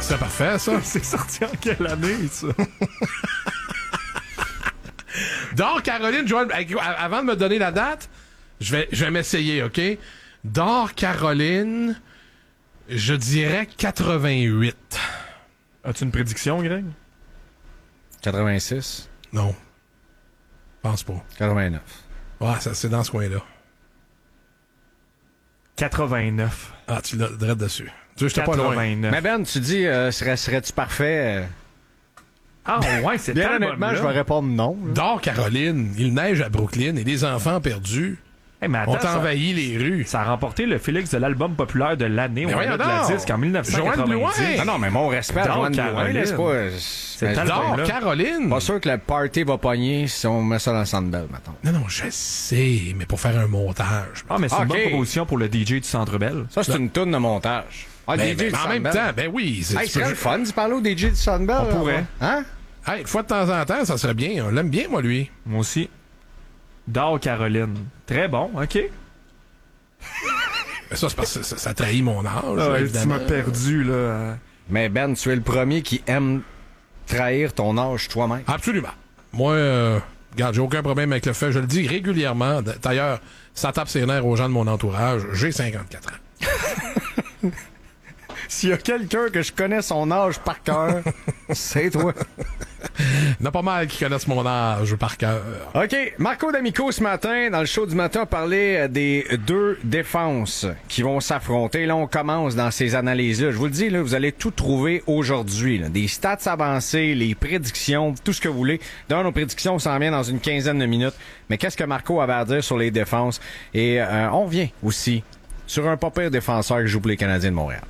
C'est parfait, ça. C'est sorti en quelle année, ça? D'or, Caroline, Joël, avant de me donner la date, je vais m'essayer, OK? D'or, Caroline, je dirais 88. As-tu une prédiction, Greg? 86. Non. Pense pas. 89. Ouais, ça, c'est dans ce coin-là. 89. Ah, tu l'as direct dessus. Tu veux, j'étais pas loin. 89. Mais Ben, tu dis, serais-tu parfait? Ah ouais, c'est Bien tellement honnêtement, là. je vais répondre non. Là. D'or, Caroline, il neige à Brooklyn et les enfants perdus Hey, mais attends, ont envahi les rues. ça a remporté le Félix de l'album populaire de l'année au Mais Moyen de voyons la donc. disque en Joanne 1990. Blouin. Non, mais mon respect à D'or, Joanne Blouin, Caroline. là, c'est pas... C'est mais tellement- D'or, Caroline. pas sûr que le party va pogner si on met ça dans le Sandbell, mettons. Non, je sais, mais pour faire un montage. Ah, mais c'est une Ok. bonne proposition pour le DJ du Centre Bell. Ça, c'est une toune de montage. Ah, Ben, DJ ben, du en même Sandbell. temps, ben oui. Hey, tu c'est peux- le fun d'y parler au DJ du Sandbell. On pourrait. Hein? Hey, une fois de temps en temps, ça serait bien. On l'aime bien, moi, lui. Moi aussi. D'or, Caroline. Très bon, OK. Mais ça, c'est parce que ça trahit mon âge, Ah ouais, tu évidemment. m'as perdu, là. Mais Ben, tu es le premier qui aime trahir ton âge toi-même. Absolument. Moi, regarde, j'ai aucun problème avec le fait. Je le dis régulièrement. D'ailleurs, ça tape ses nerfs aux gens de mon entourage. J'ai 54 ans. S'il y a quelqu'un que je connais son âge par cœur, c'est toi. Il y en a pas mal qui connaissent mon âge par cœur. OK, Marco D'Amico ce matin, dans le show du matin, a parlé des deux défenses qui vont s'affronter. Là, on commence dans ces analyses-là. Je vous le dis, là, vous allez tout trouver aujourd'hui. Là. Des stats avancées, les prédictions, tout ce que vous voulez. D'ailleurs, nos prédictions s'en viennent dans une quinzaine de minutes. Mais qu'est-ce que Marco avait à dire sur les défenses? Et on revient aussi sur un pas pire défenseur qui joue pour les Canadiens de Montréal.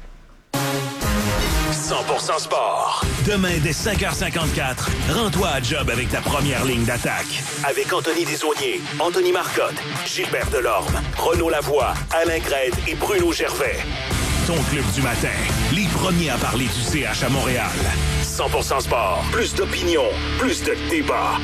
100% sport. Demain, dès 5h54, rends-toi à job avec ta première ligne d'attaque. Avec Anthony Desaulniers, Anthony Marcotte, Gilbert Delorme, Renaud Lavoie, Alain Crête et Bruno Gervais. Ton club du matin. Les premiers à parler du CH à Montréal. 100% sport. Plus d'opinion. Plus de débat.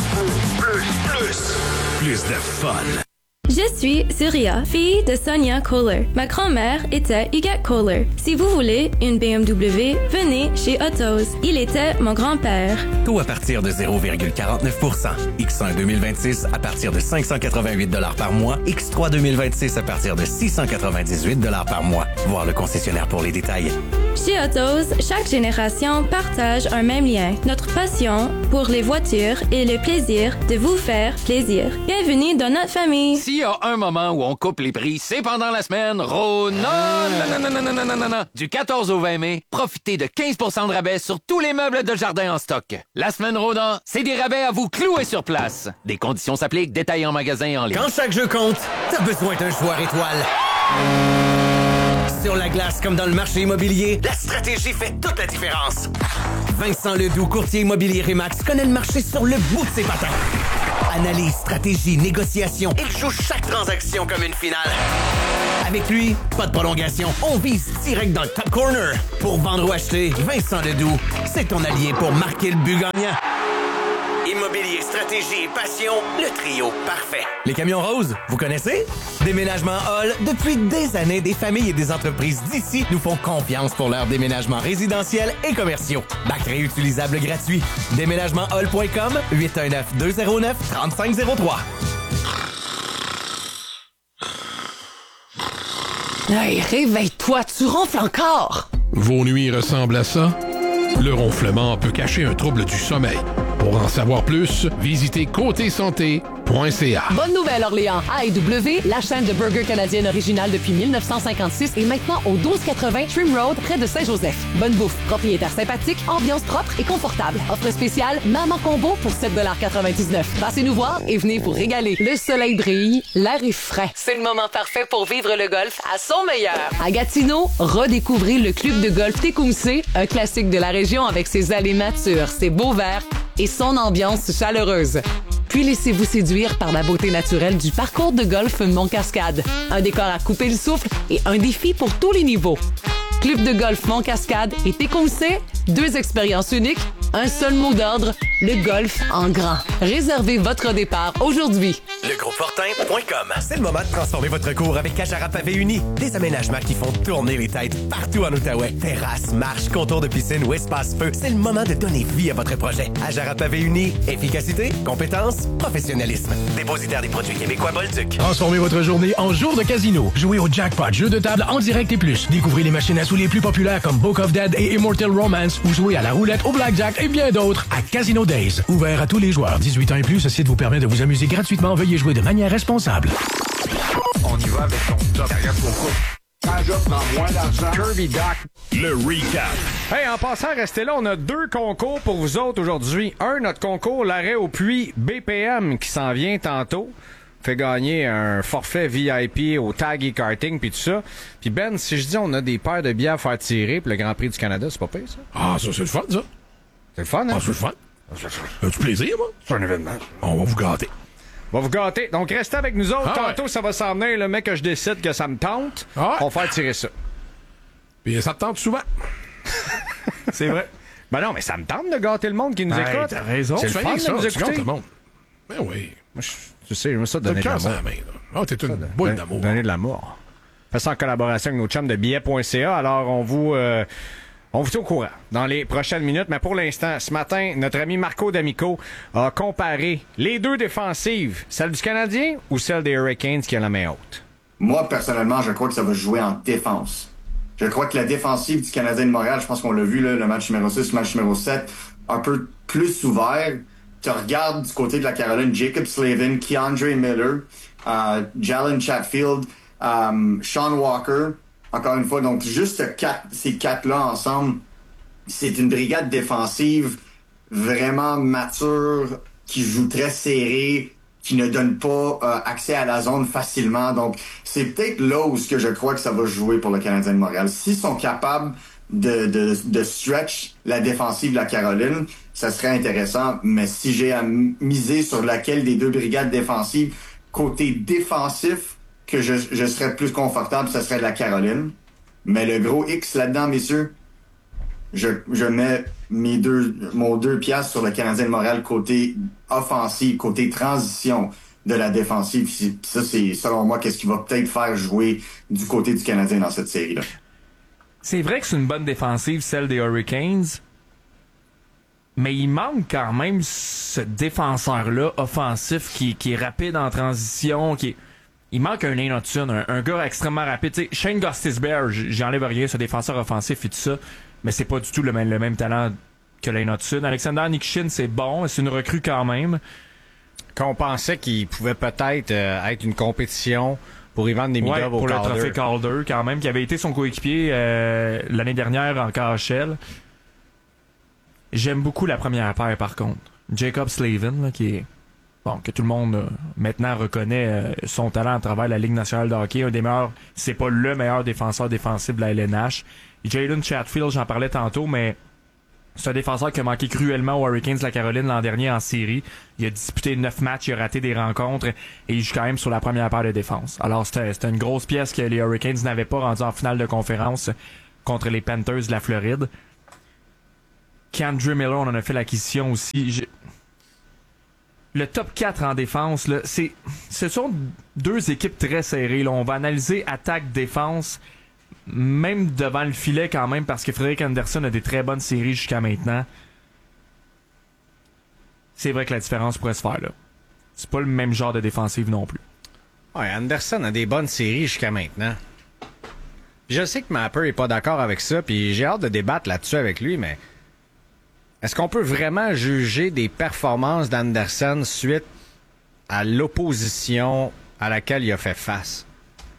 Plus de fun. Je suis Surya, fille de Sonia Kohler. Ma grand-mère était Huguette Kohler. Si vous voulez une BMW, venez chez Autos. Il était mon grand-père. Taux à partir de 0,49%. X1 2026 à partir de 588 $ par mois. X3 2026 à partir de 698 $ par mois. Voir le concessionnaire pour les détails. Chez Autos, chaque génération partage un même lien. Notre passion pour les voitures et le plaisir de vous faire plaisir. Bienvenue dans notre famille. S'il y a un moment où on coupe les prix, c'est pendant la semaine Du 14 au 20 mai, profitez de 15% de rabais sur tous les meubles de jardin en stock. La semaine Rona, c'est des rabais à vous clouer sur place. Des conditions s'appliquent, détaillés en magasin et en ligne. Quand chaque jeu compte, t'as besoin d'un joueur étoile. Sur la glace comme dans le marché immobilier, la stratégie fait toute la différence. Vincent Ledoux, courtier immobilier Remax, connaît le marché sur le bout de ses patins. Analyse, stratégie, négociation, il joue chaque transaction comme une finale. Avec lui, pas de prolongation, on vise direct dans le top corner. Pour vendre ou acheter, Vincent Ledoux, c'est ton allié pour marquer le but gagnant. Immobilier, stratégie et passion, le trio parfait. Les camions roses, vous connaissez? Déménagement Hall, depuis des années, des familles et des entreprises d'ici nous font confiance pour leurs déménagements résidentiels et commerciaux. Bac réutilisable gratuit. Déménagementhall.com, 819-209-3503. Hey, réveille-toi, tu ronfles encore! Vos nuits ressemblent à ça? Le ronflement peut cacher un trouble du sommeil. Pour en savoir plus, visitez côtésanté.ca. Bonne nouvelle, Orléans. AEW, la chaîne de burgers canadienne originale depuis 1956, est maintenant au 1280 Trim Road, près de Saint-Joseph. Bonne bouffe, propriétaire sympathique, ambiance propre et confortable. Offre spéciale, Maman Combo pour 7,99 $. Passez nous voir et venez vous régaler. Le soleil brille, l'air est frais. C'est le moment parfait pour vivre le golf à son meilleur. À Gatineau, redécouvrez le club de golf Tecumseh, un classique de la région avec ses allées matures, ses beaux verts et son ambiance chaleureuse. Puis laissez-vous séduire par la beauté naturelle du parcours de golf Mont-Cascade. Un décor à couper le souffle et un défi pour tous les niveaux. Club de golf Mont-Cascade et Tecumseh, 2 expériences uniques, un seul mot d'ordre, le golf en grand. Réservez votre départ aujourd'hui. Legroupfortin.com. C'est le moment de transformer votre cour avec Ajara Pavé Uni. Des aménagements qui font tourner les têtes partout en Outaouais. Terrasse, marche, contour de piscine ou espace feu. C'est le moment de donner vie à votre projet. Ajara Pavé Uni. Efficacité, compétence, professionnalisme. Dépositaire des produits québécois Bolduc. Transformez votre journée en jour de casino. Jouez au jackpot, jeu de table en direct et plus. Découvrez les machines à sous les plus populaires comme Book of Dead et Immortal Romance ou jouez à la roulette, au blackjack et bien d'autres à Casino Days. Ouvert à tous les joueurs. 18 ans et plus, ce site vous permet de vous amuser gratuitement. Veuillez jouer de manière responsable. On y va avec ton top. Quand je prends moins d'argent. Kirby Doc. Le recap. Hey, en passant, restez là, on a 2 concours pour vous autres aujourd'hui. Notre concours, l'arrêt au puits BPM qui s'en vient tantôt. Fait gagner un forfait VIP au tag et karting puis tout ça. Puis Ben, si je dis on a des paires de billets à faire tirer pour le Grand Prix du Canada, c'est pas pire, ça? Ah, ça, c'est le fun, ça. C'est le fun, hein? Ah, c'est le fun. As-tu plaisir, moi? C'est un événement. On va vous gâter. On va vous gâter. Donc, restez avec nous autres. Ah, Tantôt, ouais. ça va s'en venir. Le mec que je décide que ça me tente, Ah, ouais. on va faire tirer ça. Puis ça te tente souvent. C'est vrai. Ben non, mais ça me tente de gâter le monde qui nous Ben, écoute. t'as raison. C'est le Tu fais fun rien que ça, de nous tu gâtes écouter. tout le monde. Ben oui. Moi, tu sais, j'aime ça T'as donner le de cœur sur l'amour. la main, là. Ah, t'es une boule d'amour. Donner de l'amour. Fais ça en collaboration avec nos chums de billets.ca. Alors, on vous tient au courant dans les prochaines minutes. Mais pour l'instant, ce matin, notre ami Marco D'Amico a comparé les 2 défensives, celle du Canadien ou celle des Hurricanes qui a la main haute. Moi, personnellement, je crois que ça va se jouer en défense. Je crois que la défensive du Canadien de Montréal, je pense qu'on l'a vu, là, le match numéro 6, le match numéro 7, un peu plus ouvert. Tu regardes du côté de la Caroline, Jacob Slavin, Keandre Miller, Jalen Chatfield, Sean Walker. Encore une fois, donc juste ces 4-là ensemble, c'est une brigade défensive vraiment mature, qui joue très serré, qui ne donne pas accès à la zone facilement. Donc, c'est peut-être là où ce que je crois que ça va jouer pour le Canadien de Montréal. S'ils sont capables de stretch la défensive de la Caroline, ça serait intéressant. Mais si j'ai à miser sur laquelle des 2 brigades défensives, côté défensif, que je serais plus confortable, ça serait de la Caroline. Mais le gros X là-dedans, messieurs, je mets mon 2 piastres sur le Canadien de Montréal côté offensif, côté transition de la défensive. Ça, c'est selon moi qu'est-ce qui va peut-être faire jouer du côté du Canadien dans cette série-là. C'est vrai que c'est une bonne défensive, celle des Hurricanes, mais il manque quand même ce défenseur-là offensif qui est rapide en transition, il manque un Lane Hudson, un gars extrêmement rapide. T'sais, Shane Gostisbehere, j'enlève rien, ce défenseur offensif et tout ça, mais c'est pas du tout le même talent que Lane Hudson. Alexander Nikishin, c'est bon, c'est une recrue quand même. Qu'on pensait qu'il pouvait peut-être être une compétition pour Ivan Demidov au pour Calder. le trophée Calder quand même, qui avait été son coéquipier l'année dernière en KHL. J'aime beaucoup la première paire par contre. Jacob Slavin, là, qui est que tout le monde maintenant reconnaît son talent à travers la Ligue nationale de hockey, un des meilleurs, c'est pas le meilleur défenseur défensif de la LNH. Jalen Chatfield, j'en parlais tantôt, mais c'est un défenseur qui a manqué cruellement aux Hurricanes de la Caroline l'an dernier en série. Il a disputé 9 matchs, il a raté des rencontres et il joue quand même sur la première paire de défense. Alors c'était une grosse pièce que les Hurricanes n'avaient pas rendue en finale de conférence contre les Panthers de la Floride. Keandre Miller, on en a fait l'acquisition aussi. Le top 4 en défense, là, ce sont 2 équipes très serrées. Là. On va analyser attaque-défense, même devant le filet quand même, parce que Frederick Anderson a des très bonnes séries jusqu'à maintenant. C'est vrai que la différence pourrait se faire là. C'est pas le même genre de défensive non plus. Ouais, Anderson a des bonnes séries jusqu'à maintenant. Je sais que Mapper est pas d'accord avec ça, puis j'ai hâte de débattre là-dessus avec lui, mais est-ce qu'on peut vraiment juger des performances d'Anderson suite à l'opposition à laquelle il a fait face?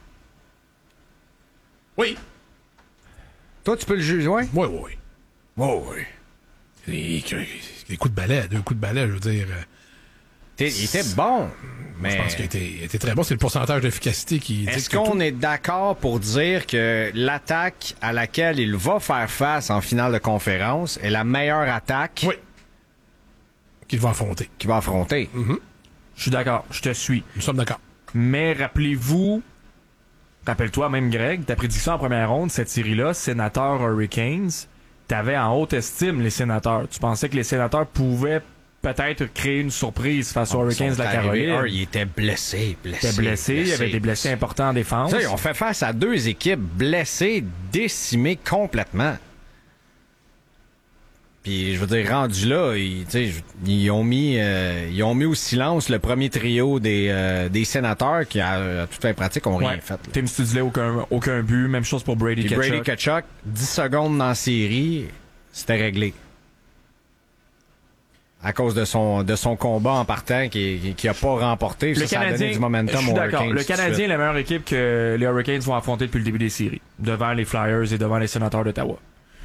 Oui. Toi, tu peux le juger, ouais? Oui. Oui. Des coups de balai, 2 coups de balai, je veux dire. Il était bon, mais... Je pense qu'il était très bon. C'est le pourcentage d'efficacité qui... Est-ce qu'on est d'accord pour dire que l'attaque à laquelle il va faire face en finale de conférence est la meilleure attaque? Oui. Qu'il va affronter. Mm-hmm. Je suis d'accord, je te suis. Nous sommes d'accord. Mais rappelle-toi même Greg, ta prédiction en première ronde, cette série-là, Sénateurs Hurricanes, t'avais en haute estime les Sénateurs. Tu pensais que les Sénateurs pouvaient peut-être créer une surprise face aux Hurricanes de la Caroline. Il était blessé. Il y avait des blessés importants en défense. T'sais, on fait face à deux équipes blessées, décimées complètement. Puis, je veux dire, rendu là, ils ont mis au silence le premier trio des sénateurs qui, à toute fin pratique, ont rien fait. Tim Studley, aucun but. Même chose pour Brady Tkachuk. Brady Tkachuk, 10 secondes dans la série, c'était réglé. À cause de son combat en partant qui a pas remporté. Ça a donné du momentum aux Hurricanes. Le Canadien est la meilleure équipe que les Hurricanes vont affronter depuis le début des séries, devant les Flyers et devant les Sénateurs d'Ottawa.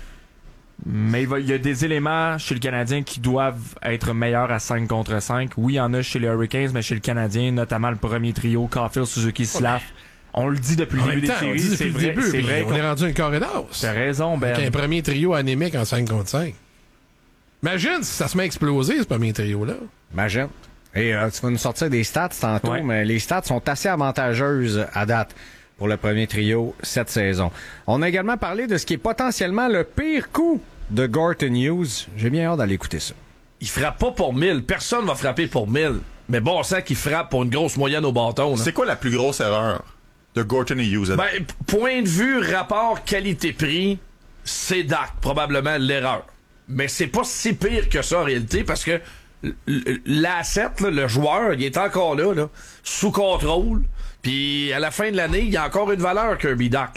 Mais il y a des éléments chez le Canadien qui doivent être meilleurs à 5 contre 5. Oui, il y en a chez les Hurricanes, mais chez le Canadien, notamment le premier trio, Caulfield, Suzuki, Slav. On le dit depuis le début des séries. C'est vrai. On est rendu un corridor. T'as raison, Ben. Avec un premier trio anémique en 5 contre 5. Imagine si ça se met à exploser, ce premier trio-là. Imagine. Et tu vas nous sortir des stats tantôt, mais les stats sont assez avantageuses à date pour le premier trio cette saison. On a également parlé de ce qui est potentiellement le pire coup de Gorton Hughes. J'ai bien hâte d'aller écouter ça. Il frappe pas pour 1000. Personne va frapper pour 1000. Mais bon, on sait qu'il frappe pour une grosse moyenne au bâton. C'est quoi la plus grosse erreur de Gorton et Hughes? Point de vue, rapport qualité-prix, c'est Dak, probablement l'erreur. Mais c'est pas si pire que ça en réalité, parce que l'asset, le joueur, il est encore là, sous contrôle. Puis à la fin de l'année, il y a encore une valeur Kirby Dach.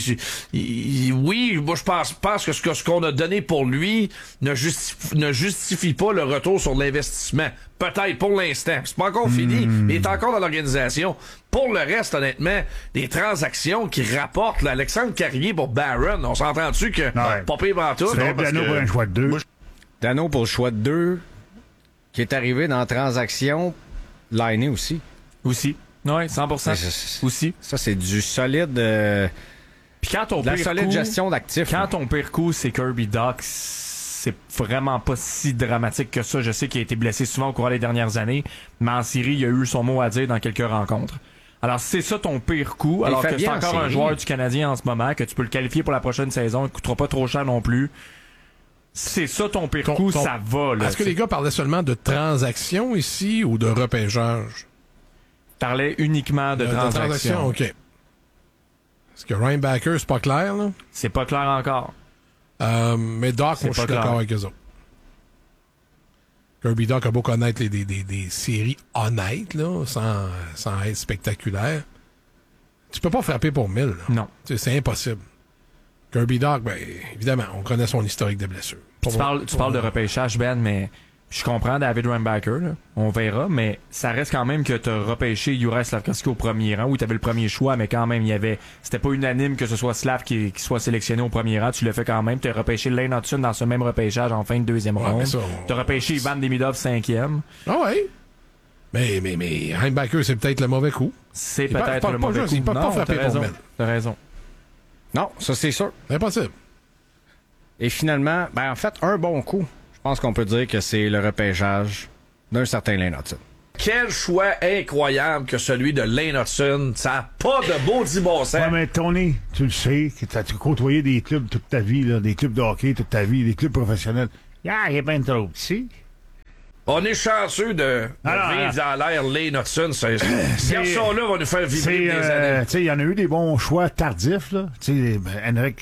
Oui, moi je pense que ce qu'on a donné pour lui ne justifie pas le retour sur l'investissement. Peut-être pour l'instant. C'est pas encore fini, mais il est encore dans l'organisation. Pour le reste, honnêtement, des transactions qui rapportent Alexandre Carrier pour Barron, on s'entend-tu que pas pire en tout? C'est Dano pour un choix de 2. Dano pour le choix de 2, qui est arrivé dans la transaction, Lainé aussi. Oui, 100%. Aussi. Ça, c'est du solide. Puis quand ton pire solide gestion d'actifs. Quand ton pire coup, c'est Kirby Dach, c'est vraiment pas si dramatique que ça. Je sais qu'il a été blessé souvent au cours des dernières années, mais en série, il a eu son mot à dire dans quelques rencontres. Alors, c'est ça ton pire coup, alors que c'est encore un joueur du Canadien en ce moment, que tu peux le qualifier pour la prochaine saison, il ne coûtera pas trop cher non plus. C'est ça ton pire coup, ça va. Là, est-ce que les gars parlaient seulement de transactions ici ou de repêchage? Parlait uniquement de transactions. OK. Est-ce que Ryan Backer, c'est pas clair, là? C'est pas clair encore. Mais Doc, moi, je suis d'accord avec eux autres. Kirby Dach a beau connaître des séries honnêtes, là, sans être spectaculaire. Tu peux pas frapper pour 1000. Là. Non. C'est impossible. Kirby Dach, évidemment, on connaît son historique de blessures. Tu parles de repêchage, Ben, mais je comprends David Reinbacher, là. On verra, mais ça reste quand même que t'as repêché Juraj Slafkovský au premier rang, où t'avais le premier choix, mais quand même, c'était pas unanime que ce soit Slav qui soit sélectionné au premier rang, tu l'as fait quand même. T'as repêché Lane Hutson dans ce même repêchage en fin de deuxième ronde. T'as repêché Ivan Demidov 5e. Ah ouais? Mais Reinbacher, c'est peut-être le mauvais coup. C'est peut-être le mauvais coup. Il peut pas frapper pour 1000. T'as raison. Non, ça c'est sûr. Impossible. Et finalement, en fait, un bon coup. Je pense qu'on peut dire que c'est le repêchage d'un certain Lane Hutson. Quel choix incroyable que celui de Lane Hutson. Ça n'a pas de beau dit bon sens. Ouais, mais Tony, tu le sais, que tu as côtoyé des clubs toute ta vie, là, des clubs de hockey toute ta vie, des clubs professionnels. Il est bien trop petit. On est chanceux de vivre dans l'air Lane Hutson. Ce garçon-là va nous faire vibrer des années. Il y en a eu des bons choix tardifs, là. Henrik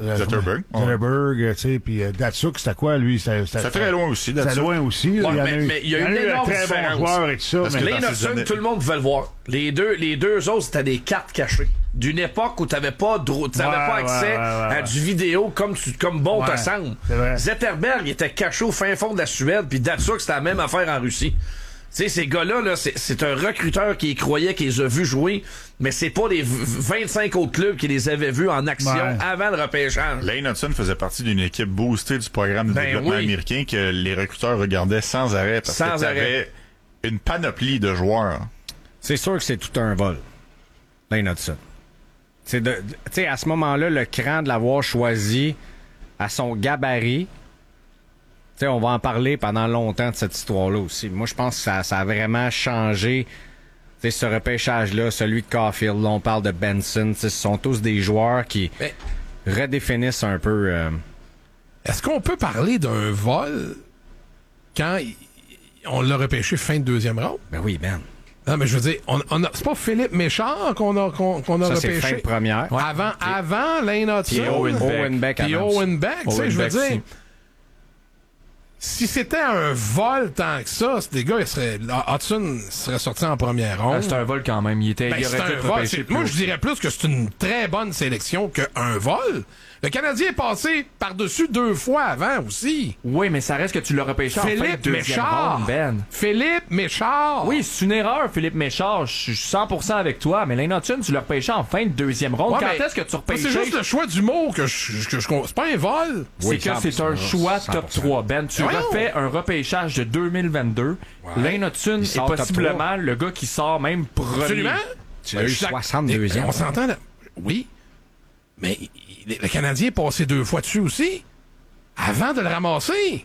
Zetterberg, puis Datsuk, c'était quoi, lui? C'était très loin aussi, Datsuk. C'était loin aussi. Mais il y a eu un très bon joueur et tout ça. Parce que Lane Hutson, tout le monde pouvait le voir. Les deux autres, c'était des cartes cachées. D'une époque où t'avais pas accès à du vidéo comme bon te semble. Zetterberg était caché au fin fond de la Suède, puis Datsuk, c'était la même affaire en Russie. Tu sais, ces gars-là, c'est un recruteur qui croyait qu'ils les a vus jouer, mais c'est pas les 25 autres clubs qui les avaient vus en action avant le repêchage. Lane Hutson faisait partie d'une équipe boostée du programme de développement américain que les recruteurs regardaient sans arrêt, parce que t'avais une panoplie de joueurs. C'est sûr que c'est tout un vol, Lane Hutson. C'est à ce moment-là, le cran de l'avoir choisi à son gabarit. On va en parler pendant longtemps de cette histoire-là aussi. Moi, je pense que ça a vraiment changé ce repêchage-là, celui de Caulfield. Là, on parle de Benson. Ce sont tous des joueurs qui redéfinissent un peu... Est-ce qu'on peut parler d'un vol quand On l'a repêché fin de deuxième ronde. Ben oui, Ben. Non, mais je veux dire, c'est pas Philippe Méchard qu'on a ça, repêché. C'est fin de première. Ouais. Avant Lane Hudson. Puis Owen Beck. Puis Owen Beck, tu sais, je veux dire... Si c'était un vol tant que ça, les gars, Hudson serait sorti en première ronde. C'est un vol quand même. Il aurait c'est été un vol. Moi, je dirais plus que c'est une très bonne sélection qu'un vol. Le Canadien est passé par-dessus 2 fois avant aussi. Oui, mais ça reste que tu l'as repêché en fin de deuxième ronde, Ben. Philippe Méchard. Oui, c'est une erreur, Philippe Méchard. Je suis 100% avec toi, mais Lane Hudson, tu l'as repêché en fin de deuxième ronde. Quand est-ce que tu repêches? C'est juste le choix du mot que je c'est pas un vol. C'est que c'est un choix top 3, Ben. Tu refais un repêchage de 2022. Lane Hudson est possiblement le gars qui sort même premier. Absolument. Tu l'as eu 62e. On s'entend là. Oui. Mais le Canadien est passé 2 fois dessus aussi. Avant de le ramasser.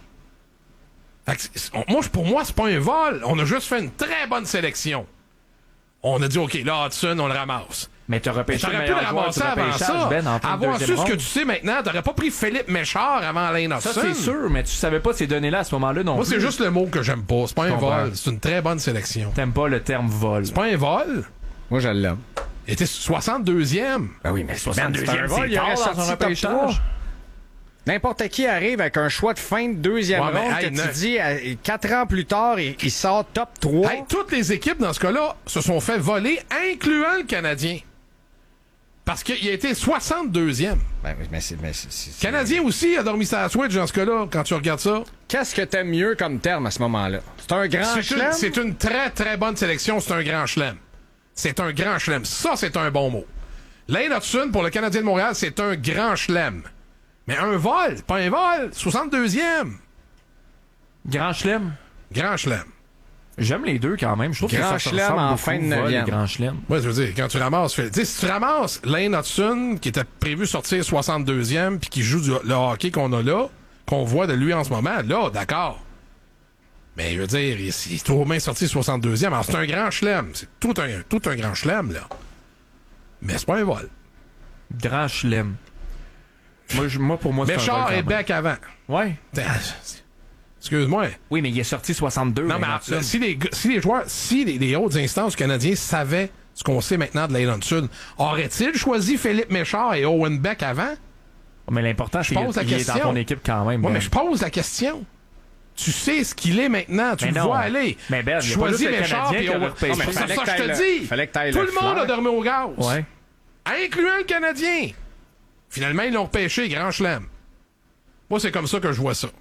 Pour moi, c'est pas un vol. On a juste fait une très bonne sélection. On a dit, OK, là, Hudson, on le ramasse. Mais t'aurais pu le ramasser avant ça. Ben, avoir su ce que tu sais maintenant, t'aurais pas pris Philippe Méchard avant Lane Hudson. Ça, c'est sûr, mais tu savais pas ces données-là à ce moment-là non plus. Moi, c'est juste le mot que j'aime pas. C'est pas un vol. C'est une très bonne sélection. T'aimes pas le terme vol. C'est pas un vol. Moi, je l'aime. Il était 62e. Ben oui, mais 62e, c'est il aurait sorti un repêchage. N'importe qui arrive avec un choix de fin de deuxième ronde que tu dis 4 ans plus tard, il sort top 3. Hey, toutes les équipes dans ce cas-là se sont fait voler, incluant le Canadien. Parce qu'il a été 62e. Le Canadien aussi a dormi sa switch dans ce cas-là, quand tu regardes ça. Qu'est-ce que t'aimes mieux comme terme à ce moment-là? C'est un grand chelem? C'est une très, très bonne sélection. C'est un grand chelem. C'est un grand chelem. Ça, c'est un bon mot. Lane Hudson, pour le Canadien de Montréal, c'est un grand chelem. Mais un vol, pas un vol. 62e. Grand chelem? Grand chelem. J'aime les deux quand même. Je trouve grand que ça chelem en fin de 9e. Grand chelem. Ouais, je veux dire, quand tu ramasses... Si tu ramasses Lane Hudson, qui était prévu sortir 62e, puis qui joue le hockey qu'on a là, qu'on voit de lui en ce moment, là, d'accord. Mais je veux dire, il est au moins sorti 62e. Alors, c'est un grand chelem. C'est tout un grand chelem, là. Mais c'est pas un vol. Grand chelem. Moi, pour moi, c'est un vol. Méchard et Beck avant. Ouais. Excuse-moi. Oui, mais il est sorti 62. Non, mais si les joueurs, si les hautes instances canadiens savaient ce qu'on sait maintenant de Lane Hudson, auraient-ils choisi Philippe Méchard et Owen Beck avant? Mais l'important, c'est qu'il est dans ton équipe quand même. Oui, mais je pose la question. Tu sais ce qu'il est maintenant, tu le vois aller. Mais Ben, tu choisis Méchard et Owen Beck. C'est ça que je te dis. Tout le monde a dormi au gaz. Ouais. Incluant le Canadien. Finalement, ils l'ont repêché, grand chelem. Moi, c'est comme ça que je vois ça.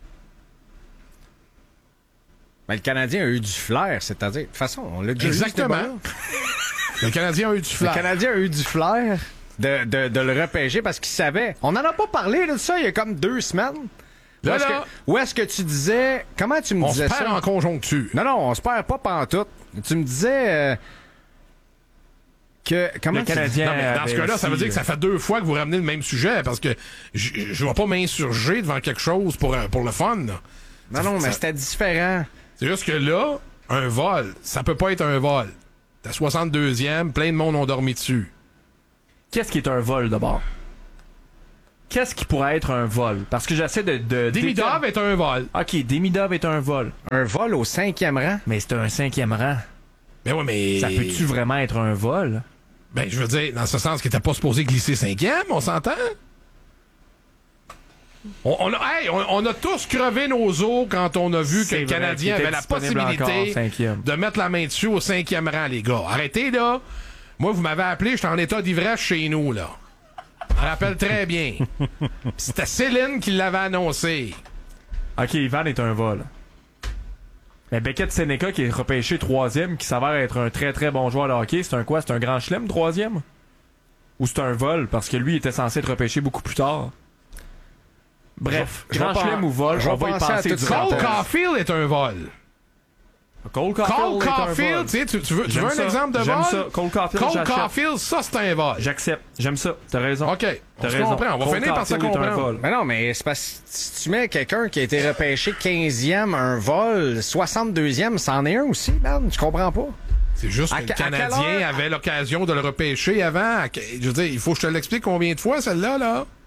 Mais le Canadien a eu du flair, c'est-à-dire... De toute façon, on l'a déjà exactement. Le Canadien a eu du flair. Le Canadien a eu du flair de le repêcher parce qu'il savait. On n'en a pas parlé de ça il y a comme 2 semaines. Où est-ce que tu disais... Comment tu me disais ça? On se perd en conjoncture. Non, on se perd pas pantoute. Tu me disais... Comment le Canadien non, mais dans ce cas-là, ça veut dire que ça fait 2 fois que vous ramenez le même sujet parce que je vais pas m'insurger devant quelque chose pour le fun. Là. Non, mais c'était différent. C'est juste que là, un vol, ça peut pas être un vol. T'as 62e, plein de monde ont dormi dessus. Qu'est-ce qui est un vol d'abord? Qu'est-ce qui pourrait être un vol? Parce que j'essaie de Demidov est un vol. OK, Demidov est un vol. Un vol au 5e rang? Mais c'est un 5e rang. Mais ouais, mais... Ça peut-tu vraiment être un vol? Ben, je veux dire, dans ce sens qu'il était pas supposé glisser 5e, on s'entend? On a tous crevé nos os quand on a vu que le Canadien avait la possibilité de mettre la main dessus au 5e rang, les gars. Arrêtez, là. Moi, vous m'avez appelé, j'étais en état d'ivresse chez nous, là. Je me rappelle très bien. C'était Céline qui l'avait annoncé. OK, Ivan est un vol. Mais Beckett Seneca, qui est repêché 3e, qui s'avère être un très très bon joueur de hockey, c'est un quoi? C'est un grand chelem 3e? Ou c'est un vol? Parce que lui, il était censé être repêché beaucoup plus tard. Bref, grand chelem ou vol, on va y passer du Cole Caulfield est un vol. Cole Caulfield, tu veux un exemple de vol? J'aime ça. Cole Caulfield, ça c'est un vol. J'accepte. J'aime ça. T'as raison. OK. On se comprend. On va finir par se comprendre. Mais non, mais c'est parce que si tu mets quelqu'un qui a été repêché 15e, un vol, 62e, c'en est un aussi, man. Tu comprends pas? C'est juste que le Canadien avait l'occasion de le repêcher avant. Je veux dire, il faut que je te l'explique combien de fois, celle-là, là?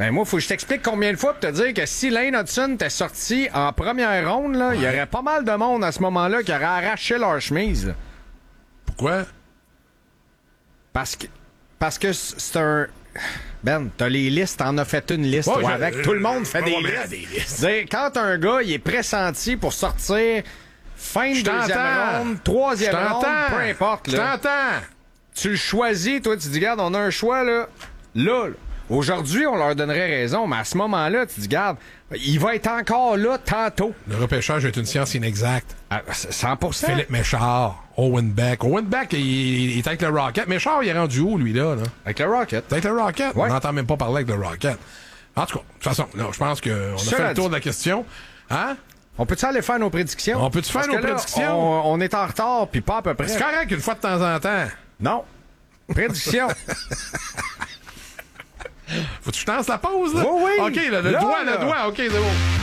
Ben moi, faut que je t'explique combien de fois pour te dire que si Lane Hudson était sorti en première ronde, là, il y aurait pas mal de monde à ce moment-là qui aurait arraché leur chemise. Là. Pourquoi? Parce que c'est un... Ben, t'as les listes, t'en as fait une liste, toi, avec. Tout le monde fait des listes. Quand un gars, il est pressenti pour sortir fin de deuxième ronde, troisième ronde, peu importe. Je t'entends. Tu le choisis, toi, tu dis, regarde, on a un choix, là. Aujourd'hui, on leur donnerait raison, mais à ce moment-là, tu dis, regarde, il va être encore là tantôt. Le repêchage est une science inexacte. 100%. Philippe Méchard, Owen Beck. Owen Beck, il est avec le Rocket. Méchard, il est rendu où, lui, là? Avec le Rocket. Avec le Rocket? Ouais. On n'entend même pas parler avec le Rocket. En tout cas, de toute façon, là, je pense qu'on a fait le tour de la question. Hein? On peut-tu aller faire nos prédictions? On peut-tu faire nos prédictions? On est en retard, puis pas à peu près. C'est correct une fois de temps en temps. Non. Prédiction. Faut que je lance la pause, là? Oui. OK, le doigt, OK, c'est bon.